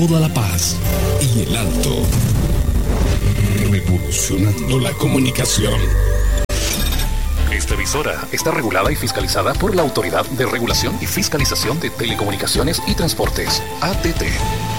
toda La Paz y el Alto. Revolucionando la comunicación. Esta emisora está regulada y fiscalizada por la Autoridad de Regulación y Fiscalización de Telecomunicaciones y Transportes, ATT.